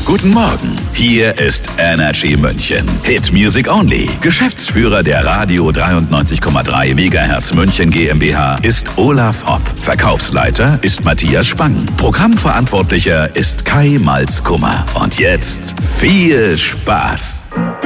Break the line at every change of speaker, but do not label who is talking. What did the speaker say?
Guten Morgen, hier ist Energy München. Hit Music Only. Geschäftsführer der Radio 93,3 MHz München GmbH ist Olaf Hopp. Verkaufsleiter ist Matthias Spang. Programmverantwortlicher ist Kai Malz-Kummer. Und jetzt viel Spaß.